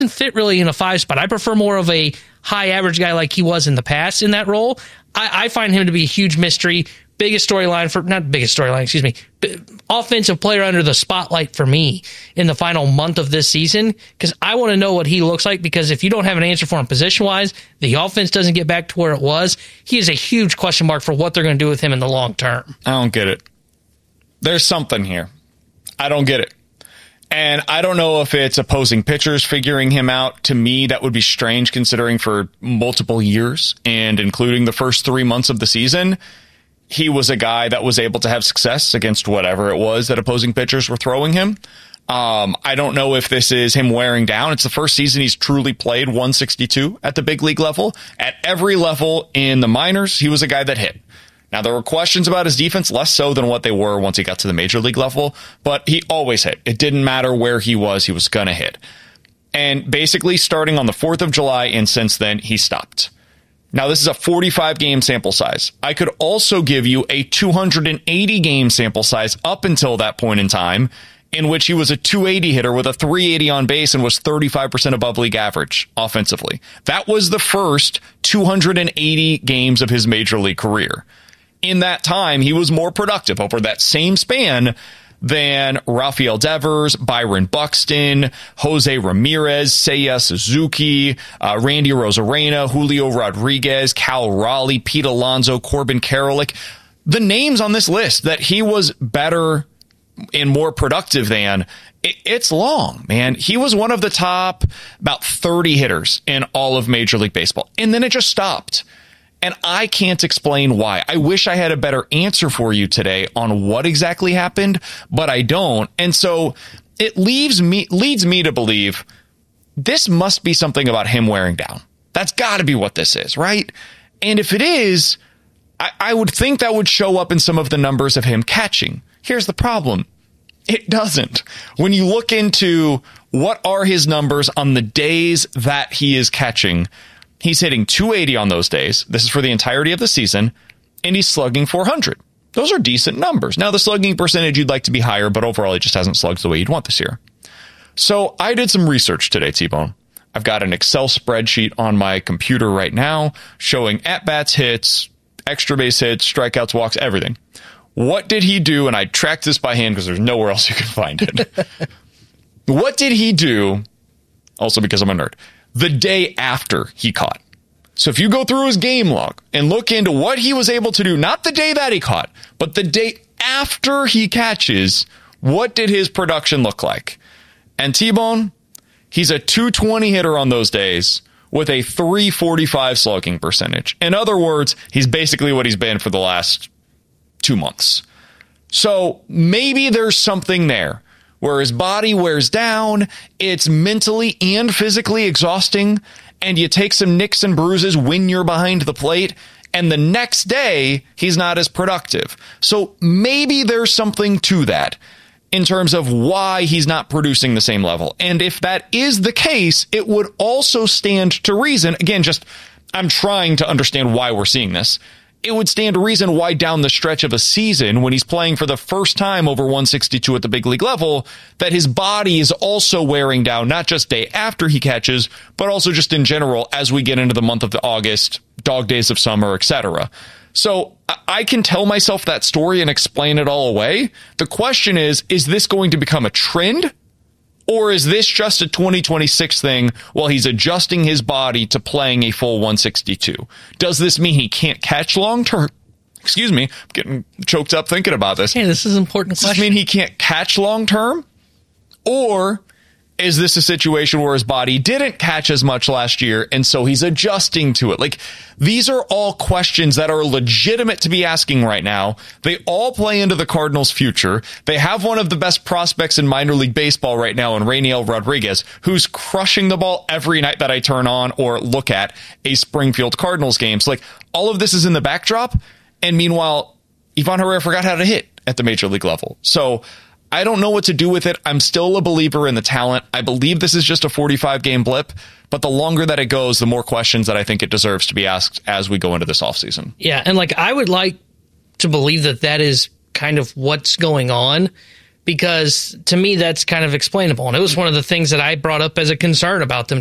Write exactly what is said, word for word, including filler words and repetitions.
doesn't fit really in a five spot. I prefer more of a high average guy like he was in the past in that role. I, I find him to be a huge mystery. Biggest storyline for, not biggest storyline, excuse me, offensive player under the spotlight for me in the final month of this season, because I want to know what he looks like, because if you don't have an answer for him position-wise, the offense doesn't get back to where it was, he is a huge question mark for what they're going to do with him in the long term. I don't get it. There's something here. I don't get it. And I don't know if it's opposing pitchers figuring him out. To me, that would be strange considering for multiple years and including the first three months of the season, he was a guy that was able to have success against whatever it was that opposing pitchers were throwing him. Um, I don't know if this is him wearing down. It's the first season he's truly played one sixty-two at the big league level. At every level in the minors, he was a guy that hit. Now, there were questions about his defense, less so than what they were once he got to the major league level, but he always hit. It didn't matter where he was, he was going to hit. And basically, starting on the fourth of July and since then, he stopped. Now, this is a forty-five game sample size. I could also give you a two hundred eighty game sample size up until that point in time, in which he was a two eighty hitter with a three eighty on base and was thirty-five percent above league average offensively. That was the first two hundred eighty games of his major league career. In that time, he was more productive over that same span than Rafael Devers, Byron Buxton, Jose Ramirez, Seiya Suzuki, uh, Randy Rosarena, Julio Rodriguez, Cal Raleigh, Pete Alonso, Corbin Karolick. The names on this list that he was better and more productive than, it, it's long, man. He was one of the top about thirty hitters in all of Major League Baseball. And then it just stopped. And I can't explain why. I wish I had a better answer for you today on what exactly happened, but I don't. And so it leaves me, leads me to believe this must be something about him wearing down. That's got to be what this is, right? And if it is, I, I would think that would show up in some of the numbers of him catching. Here's the problem. It doesn't. When you look into what are his numbers on the days that he is catching, he's hitting two eighty on those days. This is for the entirety of the season, and he's slugging four hundred. Those are decent numbers. Now, the slugging percentage you'd like to be higher, but overall, he just hasn't slugged the way you'd want this year. So I did some research today, T-Bone. I've got an Excel spreadsheet on my computer right now showing at-bats, hits, extra base hits, strikeouts, walks, everything. What did he do? And I tracked this by hand because there's nowhere else you can find it. What did he do? Also because I'm a nerd. The day after he caught. So if you go through his game log and look into what he was able to do, not the day that he caught, but the day after he catches, what did his production look like? And T-Bone, he's a two twenty hitter on those days with a three forty-five slugging percentage. In other words, he's basically what he's been for the last two months. So maybe there's something there where his body wears down, it's mentally and physically exhausting, and you take some nicks and bruises when you're behind the plate, and the next day, he's not as productive. So maybe there's something to that in terms of why he's not producing the same level. And if that is the case, it would also stand to reason, again, just I'm trying to understand why we're seeing this. It would stand to reason why down the stretch of a season, when he's playing for the first time over one sixty-two at the big league level, that his body is also wearing down, not just day after he catches, but also just in general as we get into the month of the August, dog days of summer, et cetera. So I can tell myself that story and explain it all away. The question is, is this going to become a trend? Or is this just a twenty twenty-six thing while he's adjusting his body to playing a full one sixty-two? Does this mean he can't catch long term? Excuse me, I'm getting choked up thinking about this. Hey, this is an important Does question. this mean he can't catch long term? Or is this a situation where his body didn't catch as much last year and so he's adjusting to it? Like, these are all questions that are legitimate to be asking right now. They all play into the Cardinals' future. They have one of the best prospects in minor league baseball right now in Rainiel Rodriguez, who's crushing the ball every night that I turn on or look at a Springfield Cardinals game. So, like, all of this is in the backdrop. And meanwhile, Ivan Herrera forgot how to hit at the major league level. So I don't know what to do with it. I'm still a believer in the talent. I believe this is just a forty-five game blip, but the longer that it goes, the more questions that I think it deserves to be asked as we go into this offseason. Yeah, and like I would like to believe that that is kind of what's going on, because to me that's kind of explainable. And it was one of the things that I brought up as a concern about them